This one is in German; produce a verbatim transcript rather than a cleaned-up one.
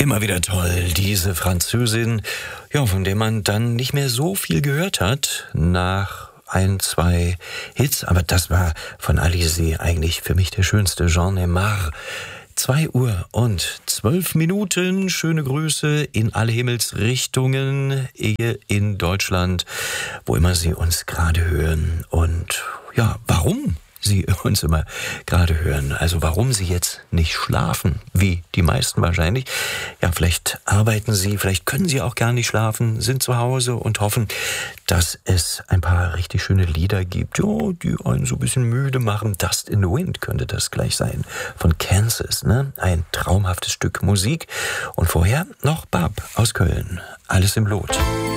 Immer wieder toll, diese Französin, ja, von der man dann nicht mehr so viel gehört hat nach ein, zwei Hits, aber das war von Alizée eigentlich für mich der schönste, J'en ai marre. Zwei Uhr und zwölf Minuten, schöne Grüße in alle Himmelsrichtungen, Ehe in Deutschland, wo immer Sie uns gerade hören und ja, warum Sie uns immer gerade hören. Also warum Sie jetzt nicht schlafen, wie die meisten wahrscheinlich. Ja, vielleicht arbeiten Sie, vielleicht können Sie auch gar nicht schlafen, sind zu Hause und hoffen, dass es ein paar richtig schöne Lieder gibt, ja, die einen so ein bisschen müde machen. Dust in the Wind könnte das gleich sein, von Kansas, ne? Ein traumhaftes Stück Musik. Und vorher noch Bab aus Köln, Alles im Blut.